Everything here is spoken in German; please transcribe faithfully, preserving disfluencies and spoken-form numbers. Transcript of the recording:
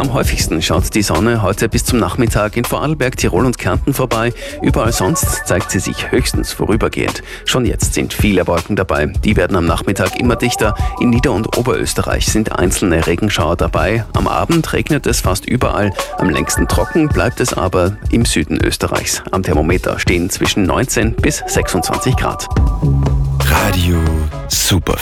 Am häufigsten schaut die Sonne heute bis zum Nachmittag in Vorarlberg, Tirol und Kärnten vorbei. Überall sonst zeigt sie sich höchstens vorübergehend. Schon jetzt sind viele Wolken dabei. Die werden am Nachmittag immer dichter. In Nieder- und Oberösterreich sind einzelne Regenschauer dabei. Am Abend regnet es fast überall. Am längsten trocken bleibt es aber im Süden Österreichs. Am Thermometer stehen zwischen neunzehn bis sechsundzwanzig Grad. Radio Super.